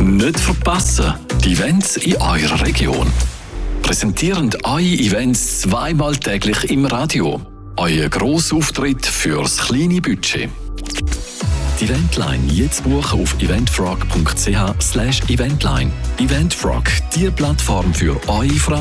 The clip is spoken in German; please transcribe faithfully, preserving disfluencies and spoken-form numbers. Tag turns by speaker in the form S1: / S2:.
S1: Nicht verpassen, die Events in eurer Region. Präsentierend eure Events zweimal täglich im Radio. Euer Grossauftritt fürs kleine Budget. Die Eventline jetzt buchen auf eventfrog punkt c h slash eventline. Eventfrog, die Plattform für eure Fragen.